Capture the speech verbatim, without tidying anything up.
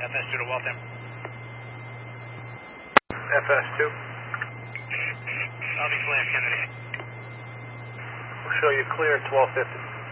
F S two to Waltham. F S two. Southeast Land, Kennedy. We'll show you clear at twelve fifty.